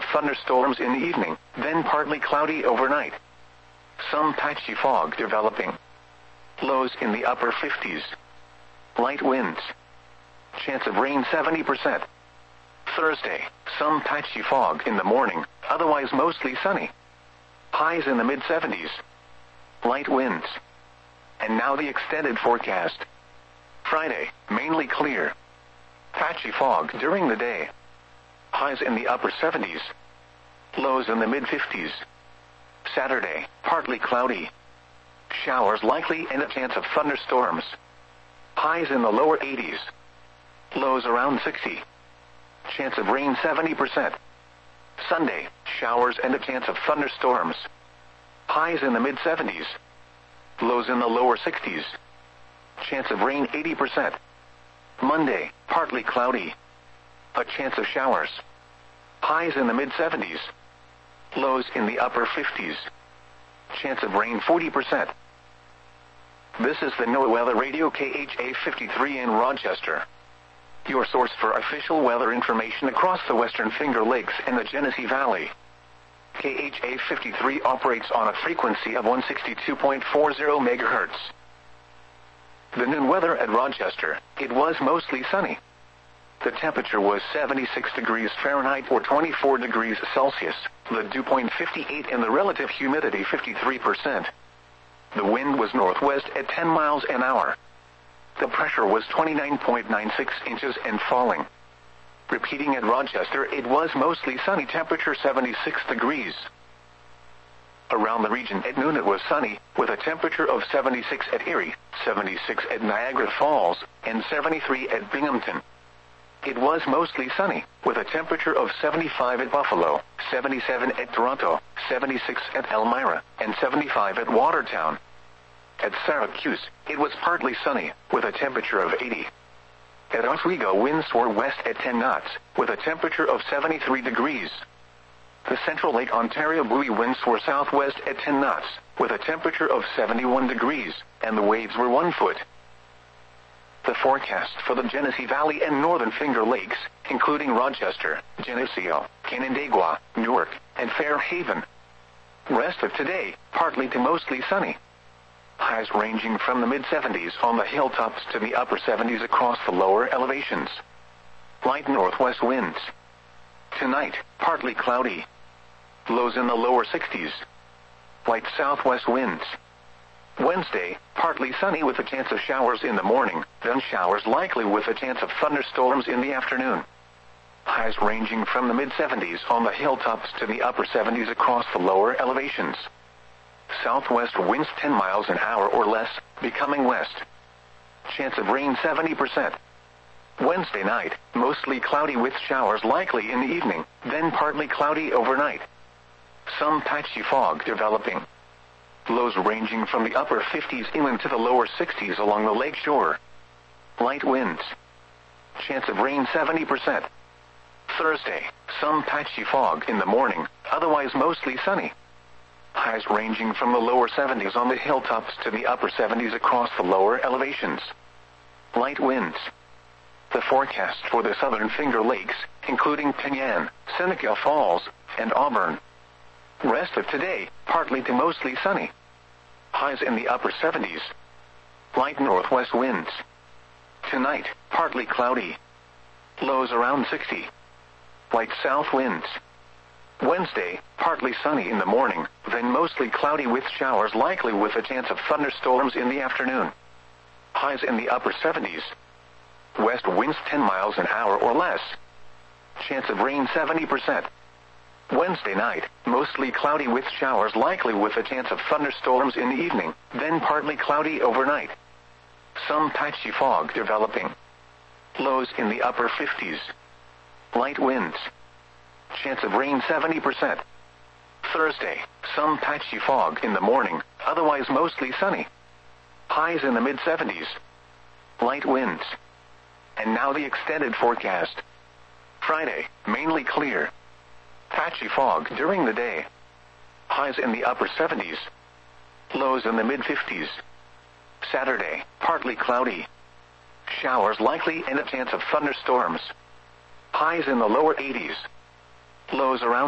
thunderstorms in the evening, then partly cloudy overnight. Some patchy fog developing. Lows in the upper 50s. Light winds. Chance of rain 70%. Thursday, some patchy fog in the morning, otherwise mostly sunny. Highs in the mid-70s. Light winds. And now the extended forecast. Friday, mainly clear. Patchy fog during the day. Highs in the upper 70s. Lows in the mid-50s. Saturday, partly cloudy. Showers likely and a chance of thunderstorms. Highs in the lower 80s. Lows around 60. Chance of rain 70%. Sunday, showers and a chance of thunderstorms. Highs in the mid-70s. Lows in the lower 60s. Chance of rain 80%. Monday, partly cloudy. A chance of showers. Highs in the mid-70s. Lows in the upper 50s. Chance of rain 40%. This is the NOAA Weather Radio KHA 53 in Rochester. Your source for official weather information across the Western Finger Lakes and the Genesee Valley. KHA 53 operates on a frequency of 162.40 MHz. The noon weather at Rochester, it was mostly sunny. The temperature was 76 degrees Fahrenheit or 24 degrees Celsius, the dew point 58 and the relative humidity 53%. The wind was northwest at 10 miles an hour. The pressure was 29.96 inches and falling. Repeating at Rochester, it was mostly sunny, temperature 76 degrees. Around the region at noon it was sunny, with a temperature of 76 at Erie, 76 at Niagara Falls, and 73 at Binghamton. It was mostly sunny, with a temperature of 75 at Buffalo, 77 at Toronto, 76 at Elmira, and 75 at Watertown. At Syracuse, it was partly sunny, with a temperature of 80. At Oswego, winds were west at 10 knots, with a temperature of 73 degrees. The Central Lake Ontario buoy winds were southwest at 10 knots, with a temperature of 71 degrees, and the waves were 1 foot. The forecast for the Genesee Valley and Northern Finger Lakes, including Rochester, Geneseo, Canandaigua, Newark, and Fairhaven. Rest of today, partly to mostly sunny. Highs ranging from the mid-70s on the hilltops to the upper 70s across the lower elevations. Light northwest winds. Tonight, partly cloudy. Lows in the lower 60s. Light southwest winds. Wednesday, partly sunny with a chance of showers in the morning, then showers likely with a chance of thunderstorms in the afternoon. Highs ranging from the mid-70s on the hilltops to the upper 70s across the lower elevations. Southwest winds 10 miles an hour or less, becoming west. Chance of rain 70%. Wednesday night, mostly cloudy with showers likely in the evening, then partly cloudy overnight. Some patchy fog developing. Lows ranging from the upper 50s inland to the lower 60s along the lake shore. Light winds. Chance of rain 70%. Thursday, some patchy fog in the morning, otherwise mostly sunny. Highs ranging from the lower 70s on the hilltops to the upper 70s across the lower elevations. Light winds. The forecast for the Southern Finger Lakes, including Penyan, Seneca Falls, and Auburn. Rest of today, partly to mostly sunny. Highs in the upper 70s. Light northwest winds. Tonight, partly cloudy. Lows around 60. Light south winds. Wednesday, partly sunny in the morning, then mostly cloudy with showers likely with a chance of thunderstorms in the afternoon. Highs in the upper 70s. West winds 10 miles an hour or less. Chance of rain 70%. Wednesday night, mostly cloudy with showers likely with a chance of thunderstorms in the evening, then partly cloudy overnight. Some patchy fog developing. Lows in the upper 50s. Light winds. Chance of rain 70%. Thursday, some patchy fog in the morning, otherwise mostly sunny. Highs in the mid-70s. Light winds. And now the extended forecast. Friday, mainly clear. Patchy fog during the day. Highs in the upper 70s. Lows in the mid-50s. Saturday, partly cloudy. Showers likely and a chance of thunderstorms. Highs in the lower 80s. Lows around